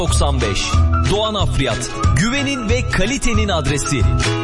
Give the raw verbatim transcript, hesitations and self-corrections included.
doksan beş. Doğan Afriyat, güvenin ve kalitenin adresi.